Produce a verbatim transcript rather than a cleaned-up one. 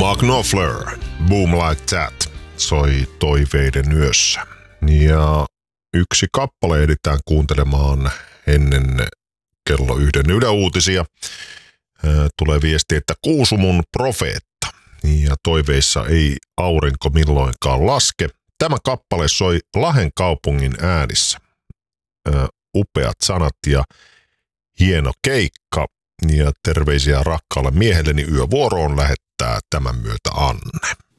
Mark Knopfler, Boom Like That, soi toiveiden yössä. Ja yksi kappale ehditään kuuntelemaan ennen kello yhden Yle Uutisia. Tulee viesti, että Kuusumun profeetta. Ja toiveissa ei aurinko milloinkaan laske. Tämä kappale soi Lahden kaupungin äänissä. Upeat sanat ja hieno keikka. Ja terveisiä rakkaalle miehelleni yövuoroon lähettää tämän myötä Anne.